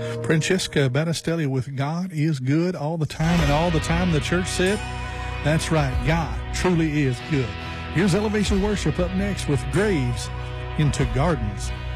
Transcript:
Francesca Battistelli with God is Good All the Time, and all the time the church said, that's right, God truly is good. Here's Elevation Worship up next with Graves into Gardens